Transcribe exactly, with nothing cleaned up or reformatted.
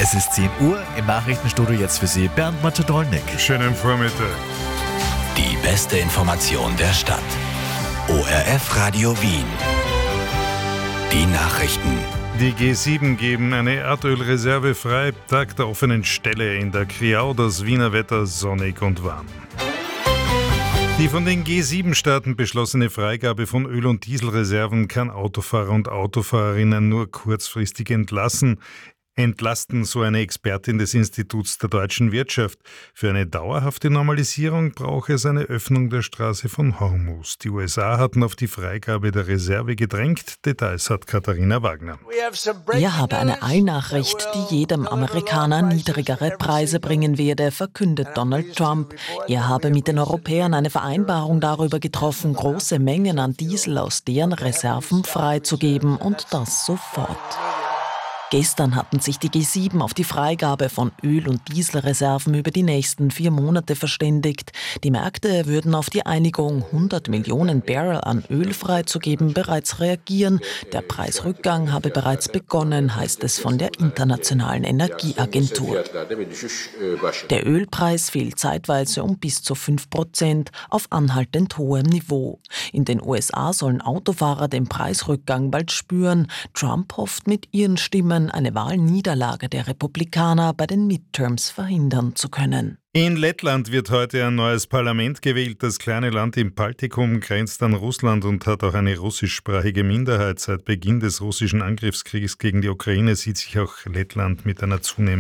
Es ist zehn Uhr, im Nachrichtenstudio jetzt für Sie Bernd Matadolnik. Schönen Vormittag. Die beste Information der Stadt. O R F Radio Wien. Die Nachrichten. Die G sieben geben eine Erdölreserve frei. Tag der offenen Stelle in der Kriau. Das Wiener Wetter sonnig und warm. Die von den G sieben Staaten beschlossene Freigabe von Öl- und Dieselreserven kann Autofahrer und Autofahrerinnen nur kurzfristig entlassen. Entlasten, so eine Expertin des Instituts der deutschen Wirtschaft. Für eine dauerhafte Normalisierung brauche es eine Öffnung der Straße von Hormuz. Die U S A hatten auf die Freigabe der Reserve gedrängt. Details hat Katharina Wagner. Wir haben eine Eilnachricht, die jedem Amerikaner niedrigere Preise bringen werde, verkündet Donald Trump. Er habe mit den Europäern eine Vereinbarung darüber getroffen, große Mengen an Diesel aus deren Reserven freizugeben, und das sofort. Gestern hatten sich die G sieben auf die Freigabe von Öl- und Dieselreserven über die nächsten vier Monate verständigt. Die Märkte würden auf die Einigung, hundert Millionen Barrel an Öl freizugeben, bereits reagieren. Der Preisrückgang habe bereits begonnen, heißt es von der Internationalen Energieagentur. Der Ölpreis fiel zeitweise um bis zu fünf Prozent auf anhaltend hohem Niveau. In den U S A sollen Autofahrer den Preisrückgang bald spüren. Trump hofft mit ihren Stimmen, eine Wahlniederlage der Republikaner bei den Midterms verhindern zu können. In Lettland wird heute ein neues Parlament gewählt. Das kleine Land im Baltikum grenzt an Russland und hat auch eine russischsprachige Minderheit. Seit Beginn des russischen Angriffskriegs gegen die Ukraine sieht sich auch Lettland mit einer zunehmenden